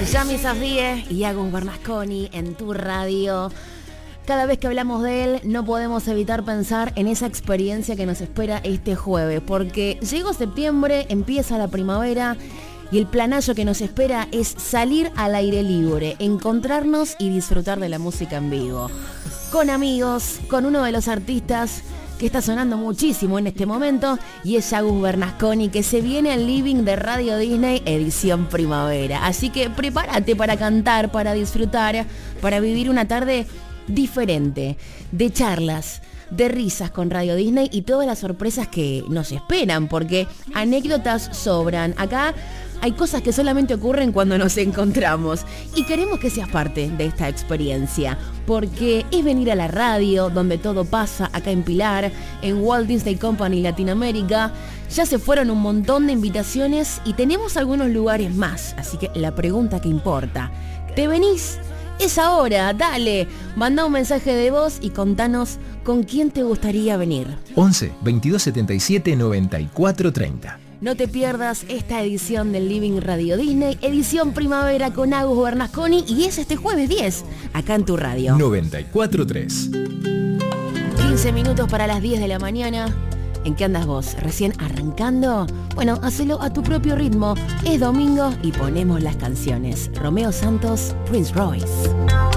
Yami Safdie y Agus Bernasconi en tu radio. Cada vez que hablamos de él no podemos evitar pensar en esa experiencia que nos espera este jueves, porque llegó septiembre, empieza la primavera y el planazo que nos espera es salir al aire libre, encontrarnos y disfrutar de la música en vivo. Con amigos, con uno de los artistas que está sonando muchísimo en este momento, y es Agus Bernasconi, que se viene al living de Radio Disney edición primavera. Así que prepárate para cantar, para disfrutar, para vivir una tarde diferente, de charlas, de risas con Radio Disney y todas las sorpresas que nos esperan, porque anécdotas sobran. Acá hay cosas que solamente ocurren cuando nos encontramos y queremos que seas parte de esta experiencia, porque es venir a la radio donde todo pasa, acá en Pilar, en Walt Disney Company Latinoamérica. Ya se fueron un montón de invitaciones y tenemos algunos lugares más, así que la pregunta que importa, ¿te venís? Es ahora, dale, manda un mensaje de voz y contanos con quién te gustaría venir. 11 22 77 94 30. No te pierdas esta edición del Living Radio Disney, edición primavera con Agus Bernasconi, y es este jueves 10, acá en tu radio. 94.3. 15 minutos para las 10 de la mañana. ¿En qué andas vos? ¿Recién arrancando? Bueno, hacelo a tu propio ritmo. Es domingo y ponemos las canciones. Romeo Santos, Prince Royce.